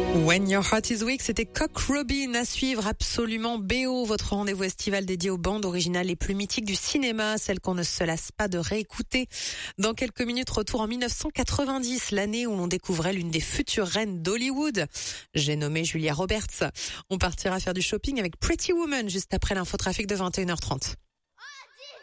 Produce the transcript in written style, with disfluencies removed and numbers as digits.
When Your Heart Is Weak, c'était Cock Robin à suivre absolument. BO, votre rendez-vous estival dédié aux bandes originales les plus mythiques du cinéma, celles qu'on ne se lasse pas de réécouter. Dans quelques minutes, retour en 1990, l'année où l'on découvrait l'une des futures reines d'Hollywood. J'ai nommé Julia Roberts. On partira faire du shopping avec Pretty Woman juste après l'infotrafic de 21h30.